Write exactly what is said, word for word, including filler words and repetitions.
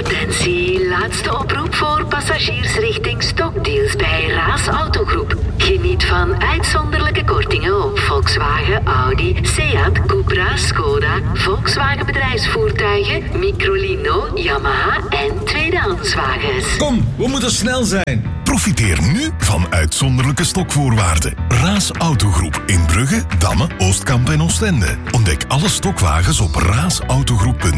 Attentie, laatste oproep voor passagiers richting stokdeals bij Raas Autogroep. Geniet van uitzonderlijke kortingen op Volkswagen, Audi, Seat, Cupra, Skoda, Volkswagen bedrijfsvoertuigen, Microlino, Yamaha en tweedehandswagens. Kom, we moeten snel zijn. Profiteer nu van uitzonderlijke stokvoorwaarden. Raas Autogroep in Brugge, Damme, Oostkamp en Oostende. Ontdek alle stokwagens op raas autogroep punt